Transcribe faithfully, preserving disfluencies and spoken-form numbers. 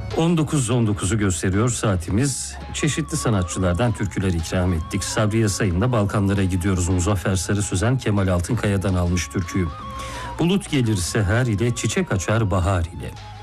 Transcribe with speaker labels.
Speaker 1: on dokuz on dokuzu gösteriyor saatimiz. Çeşitli sanatçılardan türküler ikram ettik. Sabriye Sayın'la Balkanlara gidiyoruz. Muzaffer Sarı Sözen Kemal Altınkaya'dan almış türküyü. Bulut gelir seher ile, çiçek açar bahar ile.